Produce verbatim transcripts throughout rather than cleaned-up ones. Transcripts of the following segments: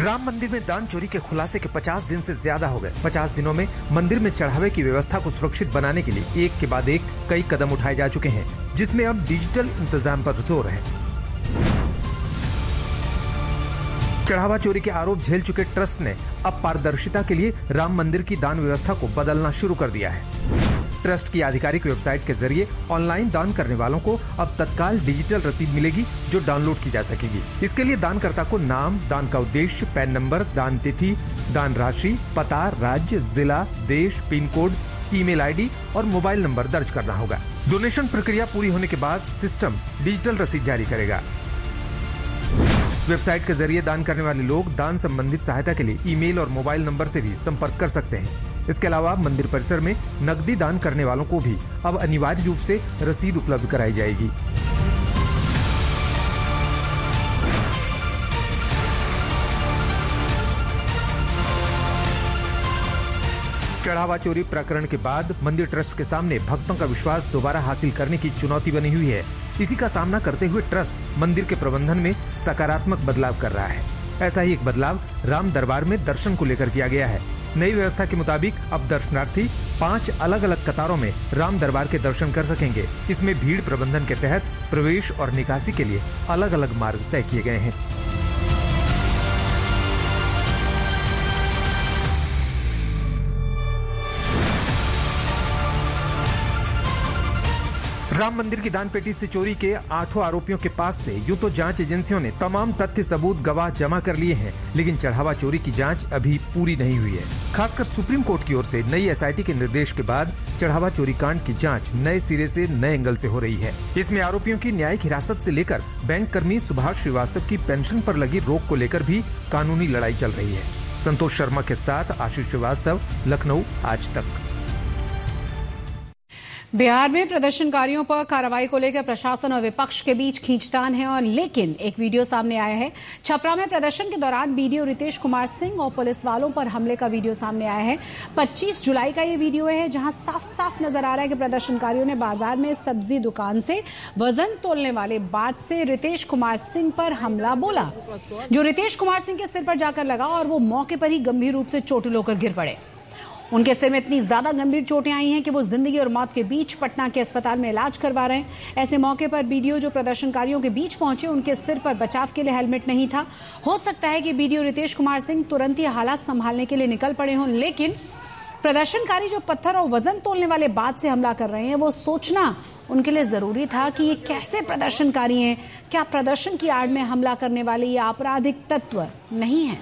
राम मंदिर में दान चोरी के खुलासे के पचास दिन से ज्यादा हो गए। पचास दिनों में मंदिर में चढ़ावे की व्यवस्था को सुरक्षित बनाने के लिए एक के बाद एक कई कदम उठाए जा चुके हैं, जिसमें अब डिजिटल इंतजाम पर जोर है। चढ़ावा चोरी के आरोप झेल चुके ट्रस्ट ने अब पारदर्शिता के लिए राम मंदिर की दान व्यवस्था को बदलना शुरू कर दिया है। ट्रस्ट की आधिकारिक वेबसाइट के जरिए ऑनलाइन दान करने वालों को अब तत्काल डिजिटल रसीद मिलेगी, जो डाउनलोड की जा सकेगी। इसके लिए दानकर्ता को नाम, दान का उद्देश्य, पैन नंबर, दान तिथि, दान राशि, पता, राज्य, जिला, देश, पिन कोड, ईमेल आईडी और मोबाइल नंबर दर्ज करना होगा। डोनेशन प्रक्रिया पूरी होने के बाद सिस्टम डिजिटल रसीद जारी करेगा। वेबसाइट के जरिए दान करने वाले लोग दान संबंधित सहायता के लिए ईमेल और मोबाइल नंबर से भी संपर्क कर सकते हैं। इसके अलावा मंदिर परिसर में नकदी दान करने वालों को भी अब अनिवार्य रूप से रसीद उपलब्ध कराई जाएगी। चढ़ावा चोरी प्रकरण के बाद मंदिर ट्रस्ट के सामने भक्तों का विश्वास दोबारा हासिल करने की चुनौती बनी हुई है। इसी का सामना करते हुए ट्रस्ट मंदिर के प्रबंधन में सकारात्मक बदलाव कर रहा है। ऐसा ही एक बदलाव राम दरबार में दर्शन को लेकर किया गया है। नई व्यवस्था के मुताबिक अब दर्शनार्थी पांच अलग अलग कतारों में राम दरबार के दर्शन कर सकेंगे। इसमें भीड़ प्रबंधन के तहत प्रवेश और निकासी के लिए अलग अलग मार्ग तय किए गए हैं। राम मंदिर की दान पेटी से चोरी के आठों आरोपियों के पास से यूं तो जांच एजेंसियों ने तमाम तथ्य, सबूत, गवाह जमा कर लिए हैं, लेकिन चढ़ावा चोरी की जांच अभी पूरी नहीं हुई है। खासकर सुप्रीम कोर्ट की ओर से नई एसआईटी के निर्देश के बाद चढ़ावा चोरी कांड की जांच नए सिरे से नए एंगल से हो रही है। इसमें आरोपियों की न्यायिक हिरासत से लेकर बैंक कर्मी सुभाष श्रीवास्तव की पेंशन पर लगी रोक को लेकर भी कानूनी लड़ाई चल रही है। संतोष शर्मा के साथ आशीष श्रीवास्तव, लखनऊ, आज तक। बिहार में प्रदर्शनकारियों पर कार्रवाई को लेकर प्रशासन और विपक्ष के बीच खींचतान है, और लेकिन एक वीडियो सामने आया है। छपरा में प्रदर्शन के दौरान बीडीओ रितेश कुमार सिंह और पुलिस वालों पर हमले का वीडियो सामने आया है। पच्चीस जुलाई का ये वीडियो है, जहां साफ साफ नजर आ रहा है कि प्रदर्शनकारियों ने बाजार में सब्जी दुकान से वजन तोलने वाले बाट से रितेश कुमार सिंह पर हमला बोला, जो रितेश कुमार सिंह के सिर पर जाकर लगा और वो मौके पर ही गंभीर रूप से चोटिल होकर गिर पड़े। उनके सिर में इतनी ज्यादा गंभीर चोटें आई हैं कि वो जिंदगी और मौत के बीच पटना के अस्पताल में इलाज करवा रहे हैं। ऐसे मौके पर बीडीओ जो प्रदर्शनकारियों के बीच पहुंचे, उनके सिर पर बचाव के लिए हेलमेट नहीं था। हो सकता है कि बीडीओ रितेश कुमार सिंह तुरंत ही हालात संभालने के लिए निकल पड़े हों, लेकिन प्रदर्शनकारी जो पत्थर और वजन तोलने वाले बात से हमला कर रहे हैं, वो सोचना उनके लिए जरूरी था कि ये कैसे प्रदर्शनकारी हैं। क्या प्रदर्शन की आड़ में हमला करने वाले ये आपराधिक तत्व नहीं है?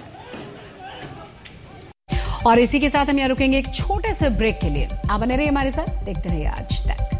और इसी के साथ हम यहाँ रुकेंगे एक छोटे से ब्रेक के लिए। आप बने रहिए हमारे साथ, देखते रहिए आज तक।